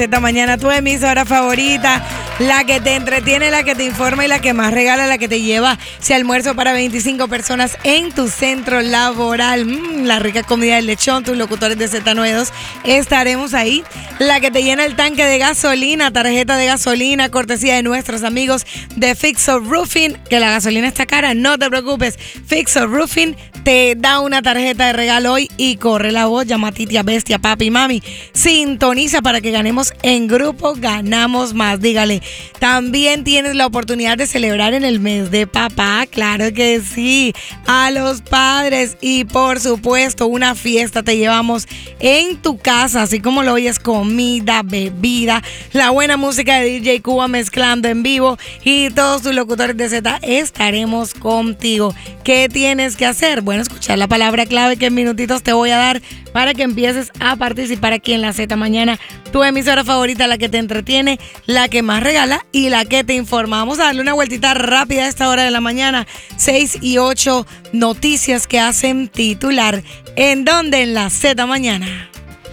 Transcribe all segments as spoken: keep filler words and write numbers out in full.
Esta mañana tu emisora favorita, la que te entretiene, la que te informa y la que más regala, la que te lleva ese almuerzo para veinticinco personas en tu centro laboral. Mm, la rica comida del lechón, tus locutores de Z noventa y dos estaremos ahí. La que te llena el tanque de gasolina, tarjeta de gasolina, cortesía de nuestros amigos de Fixo Roofing, que la gasolina está cara, no te preocupes. Fixo Roofing te da una tarjeta de regalo hoy y corre la voz, llama a titia, bestia, papi, mami. Sintoniza para que ganemos en grupo, ganamos más, dígale. También tienes la oportunidad de celebrar en el mes de papá, claro que sí, a los padres y por supuesto una fiesta te llevamos en tu casa, así como lo oyes, comida, bebida, la buena música de D J Cuba mezclando en vivo y todos tus locutores de Z estaremos contigo. ¿Qué tienes que hacer? Bueno, escuchar la palabra clave que en minutitos te voy a dar para que empieces a participar aquí en la Z Mañana, tu emisora favorita, la que te entretiene, la que más regala y la que te informa. Vamos a darle una vueltita rápida a esta hora de la mañana, seis y ocho, noticias que hacen titular. ¿En dónde? En la Z Mañana.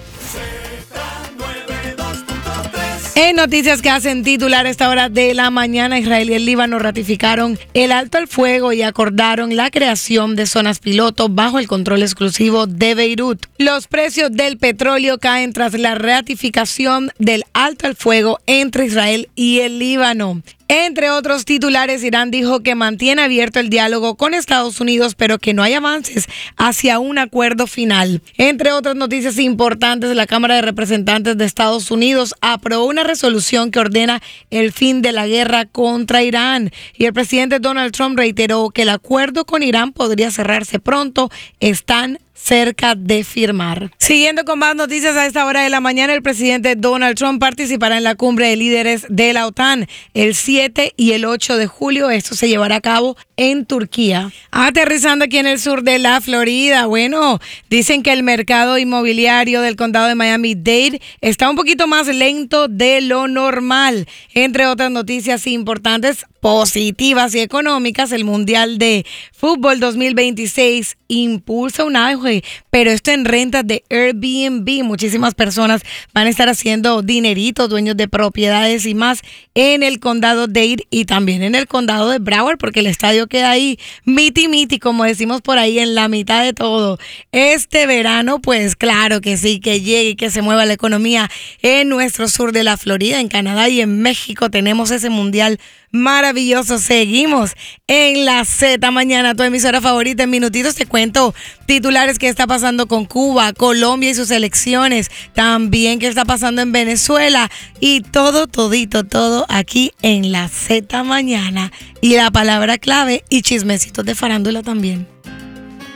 En noticias que hacen titular a esta hora de la mañana, Israel y el Líbano ratificaron el alto al fuego y acordaron la creación de zonas piloto bajo el control exclusivo de Beirut. Los precios del petróleo caen tras la ratificación del alto al fuego entre Israel y el Líbano. Entre otros titulares, Irán dijo que mantiene abierto el diálogo con Estados Unidos, pero que no hay avances hacia un acuerdo final. Entre otras noticias importantes, la Cámara de Representantes de Estados Unidos aprobó una resolución que ordena el fin de la guerra contra Irán. Y el presidente Donald Trump reiteró que el acuerdo con Irán podría cerrarse pronto. Están cerca de firmar. Siguiendo con más noticias a esta hora de la mañana, el presidente Donald Trump participará en la cumbre de líderes de la OTAN el siete y el ocho de julio. Esto se llevará a cabo en Turquía. Aterrizando aquí en el sur de la Florida, bueno, dicen que el mercado inmobiliario del condado de Miami-Dade está un poquito más lento de lo normal. Entre otras noticias importantes, positivas y económicas, el Mundial de Fútbol dos mil veintiséis impulsa un auge, pero esto en rentas de Airbnb. Muchísimas personas van a estar haciendo dinerito, dueños de propiedades y más en el condado de Dade y también en el condado de Broward, porque el estadio queda ahí miti miti, como decimos por ahí, en la mitad de todo. Este verano, pues claro que sí, que llegue y que se mueva la economía en nuestro sur de la Florida, en Canadá y en México. Tenemos ese mundial maravilloso. Seguimos en la Z Mañana, tu emisora favorita. En minutitos te cuento titulares que está pasando con Cuba, Colombia y sus elecciones, también qué está pasando en Venezuela y todo, todito, todo aquí en la Z Mañana. Y la palabra clave y chismecitos de farándula también.